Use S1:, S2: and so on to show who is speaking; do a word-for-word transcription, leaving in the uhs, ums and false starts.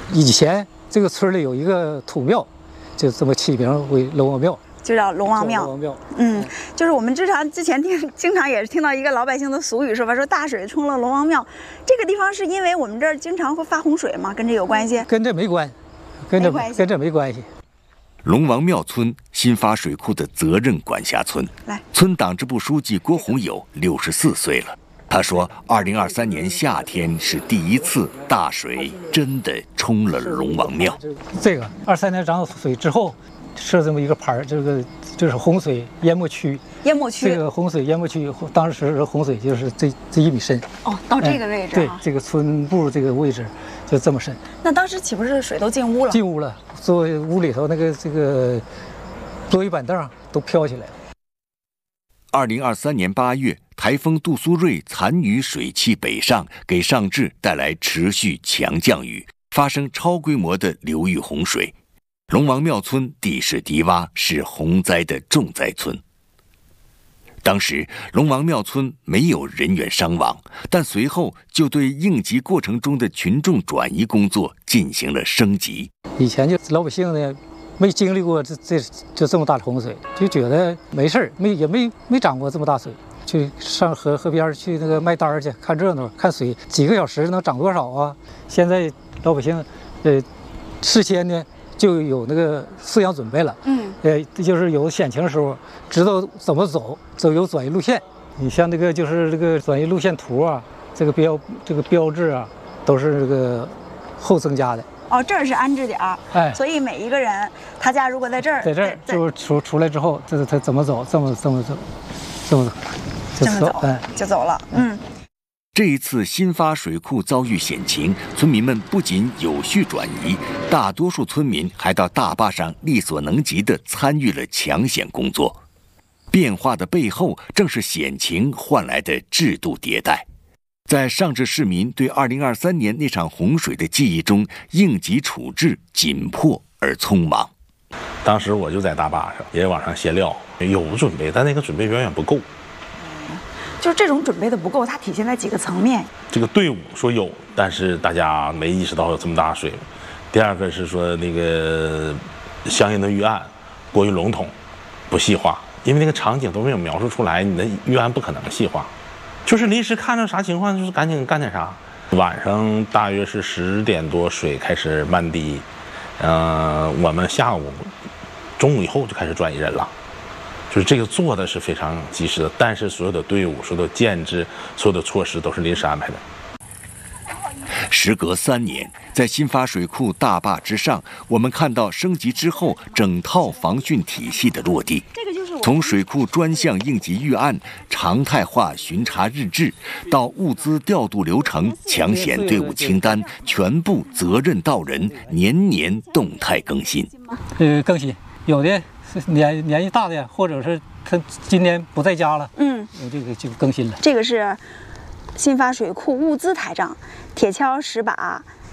S1: 以前这个村里有一个土庙，就这么起名为龙王庙。
S2: 就叫龙王庙。
S1: 龙王庙，
S2: 嗯，就是我们之前之前听经常也是听到一个老百姓的俗语说法，说大水冲了龙王庙。这个地方是因为我们这儿经常会发洪水吗？跟这有关系？
S1: 跟这没关，跟这跟这没关系。
S3: 龙王庙村新发水库的责任管辖村，
S2: 来，
S3: 村党支部书记郭洪友六十四岁了。他说，二零二三年夏天是第一次大水真的冲了龙王庙。
S1: 这个二三年涨水之后。 设这么一个牌儿，这个就是洪水淹没区。
S2: 淹没区。
S1: 这个洪水淹没区，当时洪水就是这这一米深。
S2: 哦，到这个位置、啊
S1: 哎。对，这个村部这个位置就这么深。
S2: 那当时岂不是水都进屋了？
S1: 进屋了，作为屋里头那个这个桌椅板凳都飘起来了。
S3: 二零二三年八月，台风杜苏芮残余水汽北上，给上治带来持续强降雨，发生超规模的流域洪水。 龙王庙村地势低洼，是洪灾的重灾村。当时龙王庙村没有人员伤亡，但随后就对应急过程中的群众转移工作进行了升级。
S1: 以前就老百姓呢，没经历过这这就这么大的洪水，就觉得没事儿，没也没没涨过这么大水，去上河河边去那个卖单去看热闹，看水几个小时能涨多少啊？现在老百姓，呃，事先呢。 就有那个思想准备了，嗯，呃，就是有险情的时候，知道怎么走，走有转移路线。你像这个就是这个转移路线图啊，这个标这个标志啊，都是这个后增加的。
S2: 哦，这儿是安置点儿，
S1: 哎，
S2: 所以每一个人他家如果在这儿，
S1: 在这儿就是出出来之后，这他怎么走，这么这么走，这么走，
S2: 这么走，哎，就走了，嗯。
S3: 这一次新发水库遭遇险情，村民们不仅有序转移，大多数村民还到大坝上力所能及地参与了抢险工作。变化的背后，正是险情换来的制度迭代。在上治市民对二零二三年那场洪水的记忆中，应急处置紧迫而匆忙。
S4: 当时我就在大坝上，也往上卸料，有准备，但那个准备远远不够。
S2: 就是这种准备的不够，它体现在几个层面。
S4: 这个队伍说有，但是大家没意识到有这么大水。第二个是说那个相应的预案过于笼统，不细化，因为那个场景都没有描述出来，你的预案不可能细化。就是临时看着啥情况，就是赶紧干点啥。晚上大约是十点多，水开始漫低，呃，我们下午中午以后就开始转移人了。 就是这个做的是非常及时的，但是所有的队伍、所有的建制、所有的措施都是临时安排的。
S3: 时隔三年，在新发水库大坝之上，我们看到升级之后整套防汛体系的落地。从水库专项应急预案、常态化巡查日志，到物资调度流程、抢险队伍清单，全部责任到人，年年动态更新。
S1: 呃，更新有的。 年年纪大的，或者是他今年不在家了，嗯，我这个就更新了。
S2: 这个是新发水库物资台账，铁锹、石把、